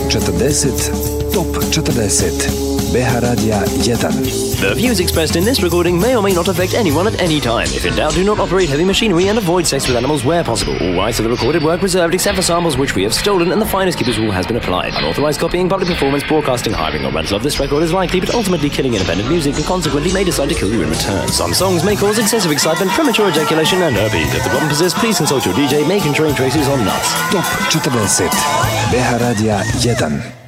40 Top 40 BH Radija 1. The views expressed in this recording may or may not affect anyone at any time. If in doubt, do not operate heavy machinery and avoid sex with animals where possible. All rights of the recorded work reserved except for samples which we have stolen, and the finest keepers rule has been applied. Unauthorized copying, public performance, broadcasting, hiring or rental of this record is likely but ultimately killing independent music and consequently may decide to kill you in return. Some songs may cause excessive excitement, premature ejaculation and herpes. If the problem persists, please consult your DJ making train traces on nuts. Top 40 BH Radija 1.